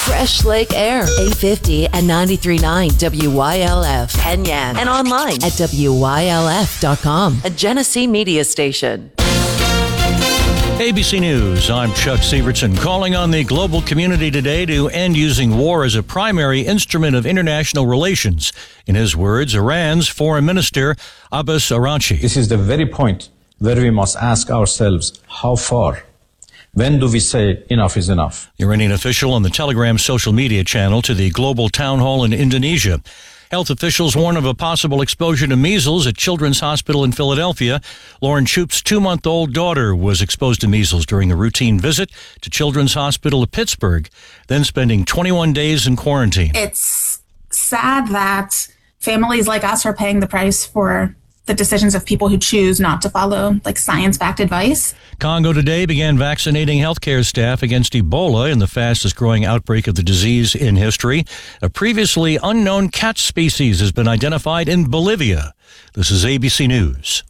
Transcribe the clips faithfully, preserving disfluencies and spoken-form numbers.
Fresh Lake Air, eight fifty and ninety-three point nine W Y L F, Penyan, and online at W Y L F dot com, a Genesee media station. A B C News, I'm Chuck Sievertson, calling on the global community today to end using war as a primary instrument of international relations. In his words, Iran's Foreign Minister Abbas Araghchi. This is the very point where we must ask ourselves, how far? When do we say enough is enough? The Iranian official on the Telegram social media channel to the global town hall in Indonesia. Health officials warn of a possible exposure to measles at Children's Hospital in Philadelphia. Lauren Choup's two-month-old daughter was exposed to measles during a routine visit to Children's Hospital of Pittsburgh, then spending twenty-one days in quarantine. It's sad that families like us are paying the price for the decisions of people who choose not to follow like science-backed advice. Congo today began vaccinating healthcare staff against Ebola in the fastest growing outbreak of the disease in history. A previously unknown cat species has been identified in Bolivia. This is A B C News.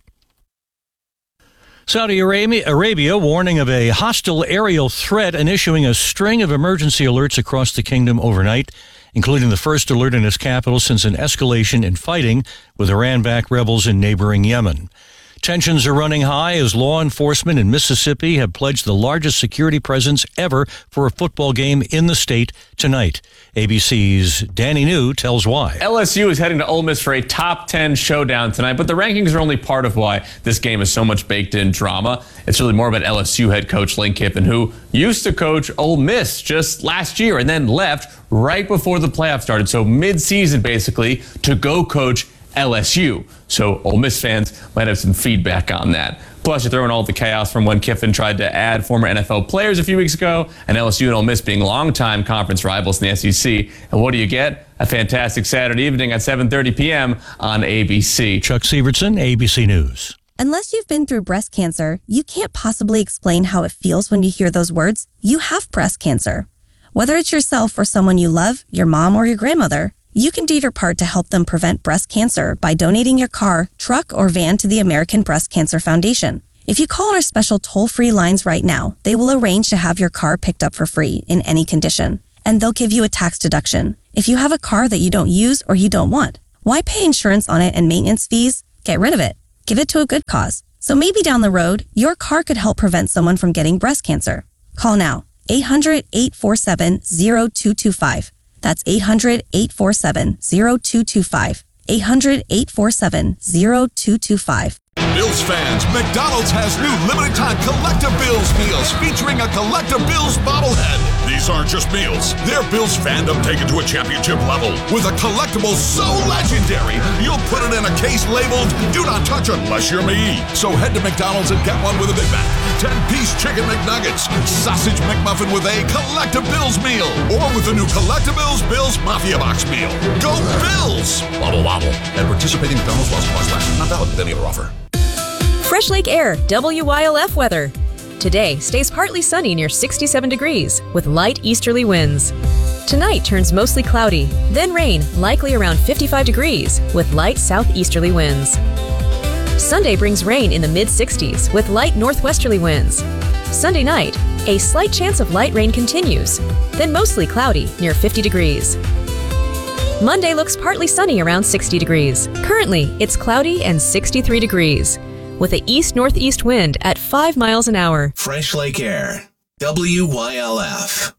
Saudi Arabia, Arabia warning of a hostile aerial threat and issuing a string of emergency alerts across the kingdom overnight, including the first alert in its capital since an escalation in fighting with Iran-backed rebels in neighboring Yemen. Tensions are running high as law enforcement in Mississippi have pledged the largest security presence ever for a football game in the state tonight. A B C's Danny New tells why. L S U is heading to Ole Miss for a top ten showdown tonight, but the rankings are only part of why this game is so much baked in drama. It's really more about L S U head coach Lane Kiffin, who used to coach Ole Miss just last year and then left right before the playoffs started. So mid-season, basically, to go coach L S U. So Ole Miss fans might have some feedback on that. Plus, you throw in all the chaos from when Kiffin tried to add former N F L players a few weeks ago, and L S U and Ole Miss being longtime conference rivals in the S E C. And what do you get? A fantastic Saturday evening at seven thirty p.m. on A B C. Chuck Sievertson, A B C News. Unless you've been through breast cancer, you can't possibly explain how it feels when you hear those words. You have breast cancer. Whether it's yourself or someone you love, your mom or your grandmother, you can do your part to help them prevent breast cancer by donating your car, truck, or van to the American Breast Cancer Foundation. If you call our special toll-free lines right now, they will arrange to have your car picked up for free in any condition, and they'll give you a tax deduction. If you have a car that you don't use or you don't want, why pay insurance on it and maintenance fees? Get rid of it. Give it to a good cause. So maybe down the road, your car could help prevent someone from getting breast cancer. Call now. eight hundred, eight four seven, zero two two five. That's eight hundred, eight four seven, zero two two five. eight hundred, eight four seven, zero two two five. Bills fans, McDonald's has new limited-time Collector Bills meals featuring a Collector Bills bobblehead. These aren't just meals. They're Bills fandom taken to a championship level. With a collectible so legendary, you'll put it in a case labeled, "Do not touch unless you're me." So head to McDonald's and get one with a Big Mac, ten-piece chicken McNuggets, sausage McMuffin with a Collector Bills meal, or with the new Collector Bills Bills Mafia Box meal. Go Bills! Wobble wobble. And participating McDonald's while supplies last. Not valid with any other offer. Fresh Lake Air, W Y L F weather. Today stays partly sunny near sixty-seven degrees with light easterly winds. Tonight turns mostly cloudy, then rain, likely around fifty-five degrees with light southeasterly winds. Sunday brings rain in the mid-sixties with light northwesterly winds. Sunday night, a slight chance of light rain continues, then mostly cloudy near fifty degrees. Monday looks partly sunny around sixty degrees. Currently, it's cloudy and sixty-three degrees, with an east-northeast wind at five miles an hour. Fresh Lake Air, W Y L F.